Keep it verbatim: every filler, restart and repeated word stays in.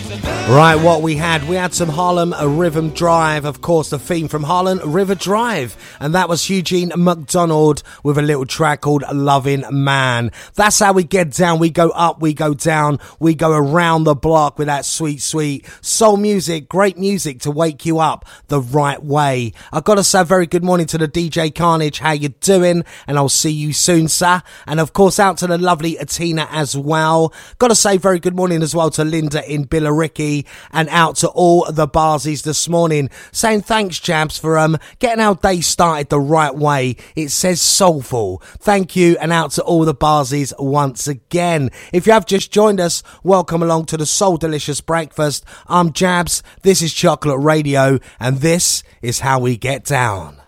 Right, what we had, we had some Harlem Rhythm Drive, of course, the theme from Harlem River Drive, and that was Eugene McDonald with a little track called Loving Man. That's how we get down. We go up, we go down, we go around the block with that sweet, sweet soul music, great music to wake you up the right way. I've got to say a very good morning to the D J Carnage. How you doing? And I'll see you soon, sir. And of course, out to the lovely Atina as well. Got to say very good morning as well to Linda in Billericay, and out to all the Barsies this morning, saying thanks, Jabs, for um getting our day started the right way. It says soulful. Thank you, and out to all the Barsies once again. If you have just joined us, welcome along to the Soul Delicious Breakfast. I'm Jabs, this is Chocolate Radio, and this is how we get down.